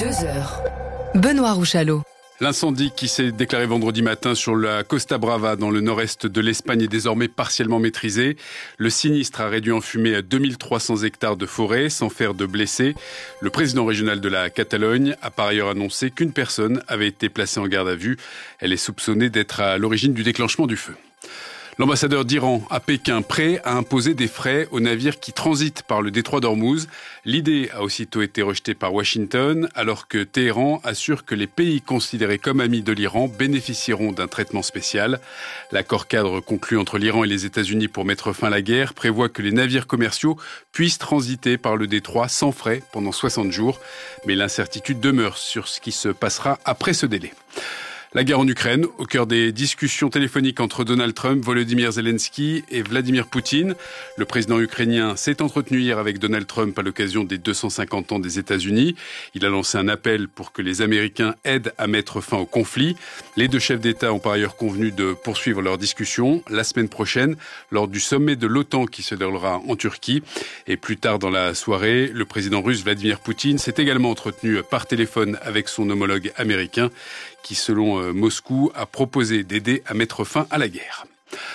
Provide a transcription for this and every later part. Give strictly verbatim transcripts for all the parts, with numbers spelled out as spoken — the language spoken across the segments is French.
deux heures. Benoît Rouchalot. L'incendie qui s'est déclaré vendredi matin sur la Costa Brava dans le nord-est de l'Espagne est désormais partiellement maîtrisé. Le sinistre a réduit en fumée à deux mille trois cents hectares de forêt sans faire de blessés. Le président régional de la Catalogne a par ailleurs annoncé qu'une personne avait été placée en garde à vue. Elle est soupçonnée d'être à l'origine du déclenchement du feu. L'ambassadeur d'Iran à Pékin, prêt à imposer des frais aux navires qui transitent par le détroit d'Ormuz. L'idée a aussitôt été rejetée par Washington, alors que Téhéran assure que les pays considérés comme amis de l'Iran bénéficieront d'un traitement spécial. L'accord cadre conclu entre l'Iran et les États-Unis pour mettre fin à la guerre prévoit que les navires commerciaux puissent transiter par le détroit sans frais pendant soixante jours. Mais l'incertitude demeure sur ce qui se passera après ce délai. La guerre en Ukraine, au cœur des discussions téléphoniques entre Donald Trump, Volodymyr Zelensky et Vladimir Poutine. Le président ukrainien s'est entretenu hier avec Donald Trump à l'occasion des deux cent cinquante ans des États-Unis. Il a lancé un appel pour que les Américains aident à mettre fin au conflit. Les deux chefs d'État ont par ailleurs convenu de poursuivre leurs discussions la semaine prochaine lors du sommet de l'OTAN qui se déroulera en Turquie. Et plus tard dans la soirée, le président russe Vladimir Poutine s'est également entretenu par téléphone avec son homologue américain qui, selon Moscou, a proposé d'aider à mettre fin à la guerre.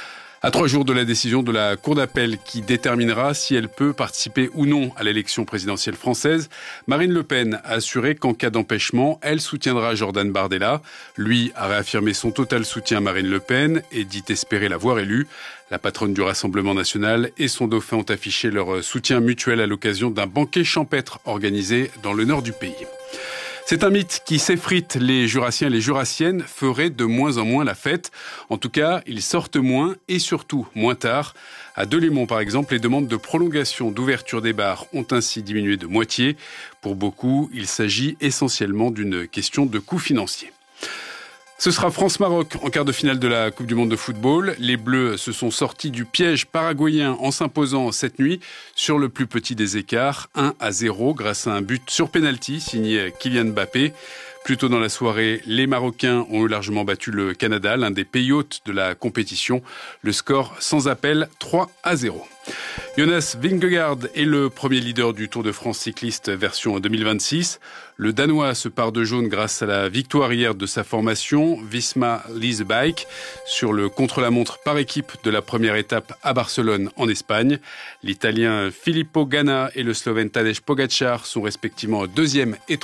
À trois jours de la décision de la Cour d'appel qui déterminera si elle peut participer ou non à l'élection présidentielle française, Marine Le Pen a assuré qu'en cas d'empêchement, elle soutiendra Jordan Bardella. Lui a réaffirmé son total soutien à Marine Le Pen et dit espérer la voir élue. La patronne du Rassemblement national et son dauphin ont affiché leur soutien mutuel à l'occasion d'un banquet champêtre organisé dans le nord du pays. C'est un mythe qui s'effrite. Les Jurassiens et les Jurassiennes feraient de moins en moins la fête. En tout cas, ils sortent moins et surtout moins tard. À Delémont, par exemple, les demandes de prolongation d'ouverture des bars ont ainsi diminué de moitié. Pour beaucoup, il s'agit essentiellement d'une question de coût financier. Ce sera France-Maroc en quart de finale de la Coupe du Monde de football. Les Bleus se sont sortis du piège paraguayen en s'imposant cette nuit sur le plus petit des écarts, un à zéro, grâce à un but sur pénalty signé Kylian Mbappé. Plus tôt dans la soirée, les Marocains ont largement battu le Canada, l'un des pays hôtes de la compétition. Le score sans appel, trois à zéro. Jonas Vingegaard est le premier leader du Tour de France cycliste version deux mille vingt-six. Le Danois se part de jaune grâce à la victoire hier de sa formation Visma Lease Bike sur le contre-la-montre par équipe de la première étape à Barcelone en Espagne. L'Italien Filippo Ganna et le Slovène Tadej Pogačar sont respectivement deuxième et